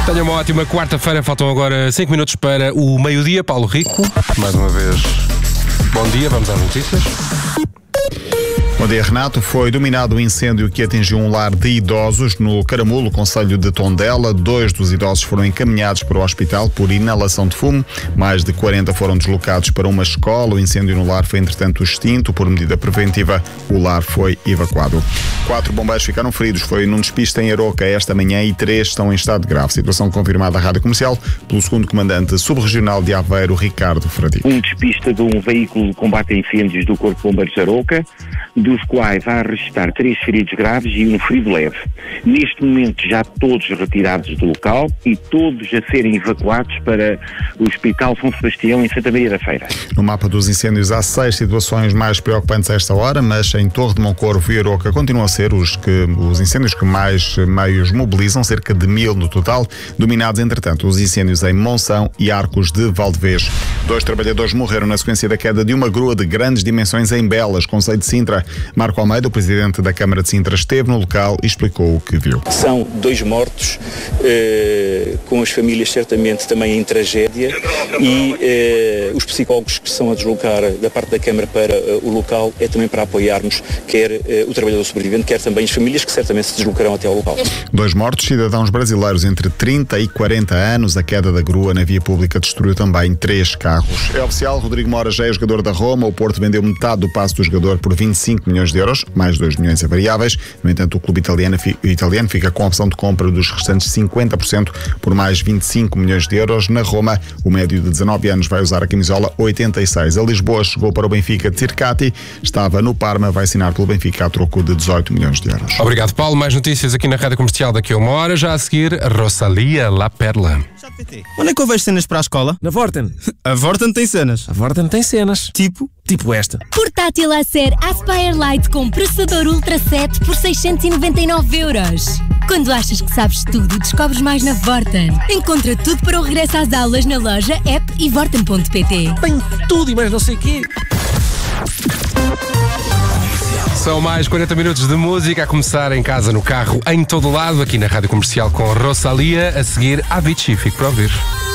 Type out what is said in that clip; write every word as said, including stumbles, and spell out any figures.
Tenha uma ótima quarta-feira, faltam agora cinco minutos para o meio-dia. Paulo Rico, mais uma vez, bom dia, vamos às notícias. Bom dia, Renato. Foi dominado o incêndio que atingiu um lar de idosos no Caramulo, concelho de Tondela. Dois dos idosos foram encaminhados para o hospital por inalação de fumo. Mais de quarenta foram deslocados para uma escola. O incêndio no lar foi, entretanto, extinto. Por medida preventiva, o lar foi evacuado. Quatro bombeiros ficaram feridos. Foi num despiste em Aroca esta manhã e três estão em estado grave. Situação confirmada à Rádio Comercial pelo segundo comandante subregional de Aveiro, Ricardo Fradique. Um despiste de um veículo de combate a incêndios do Corpo de Bombeiros de Aroca, dos quais há a registrar três feridos graves e um ferido leve. Neste momento já todos retirados do local e todos a serem evacuados para o Hospital São Sebastião em Santa Maria da Feira. No mapa dos incêndios há seis situações mais preocupantes a esta hora, mas em Torre de Moncorvo e Aroca continuam a ser os, que, os incêndios que mais meios mobilizam, cerca de mil no total, dominados entretanto os incêndios em Monção e Arcos de Valdevez. Dois trabalhadores morreram na sequência da queda de uma grua de grandes dimensões em Belas, concelho de Sintra. Marco Almeida, o presidente da Câmara de Sintra, esteve no local e explicou o que viu. São dois mortos, eh, com as famílias certamente também em tragédia, e eh, os psicólogos que estão a deslocar da parte da Câmara para eh, o local é também para apoiarmos quer eh, o trabalhador sobrevivente, quer também as famílias que certamente se deslocarão até ao local. Dois mortos, cidadãos brasileiros entre trinta e quarenta anos. A queda da grua na via pública destruiu também três carros. É oficial, Rodrigo Mora já é jogador da Roma. O Porto vendeu metade do passe do jogador por vinte e cinco milhões de euros, mais dois milhões a variáveis. No entanto, o clube italiano, italiano fica com a opção de compra dos restantes cinquenta por cento por mais vinte e cinco milhões de euros. Na Roma, o médio de dezanove anos vai usar a camisola oitenta e seis. A Lisboa chegou para o Benfica Tircati, estava no Parma, vai assinar pelo Benfica a troco de dezoito milhões de euros. Obrigado, Paulo. Mais notícias aqui na Rádio Comercial daqui a uma hora. Já a seguir, Rosalia La Perla. Onde é que eu vejo cenas para a escola? Na Vorten. A Vorten tem cenas. A Vorten tem cenas. Tipo? Tipo esta. Portátil Acer Aspire Lite com processador Ultra sete por seiscentos e noventa e nove euros. Quando achas que sabes tudo, descobres mais na Vorten. Encontra tudo para o regresso às aulas na loja, app e vorten ponto pt. Tem tudo e mais não sei o quê. São mais quarenta minutos de música a começar em casa, no carro, em todo lado, aqui na Rádio Comercial com Rosalia. A seguir, Avicii. Fico para ouvir.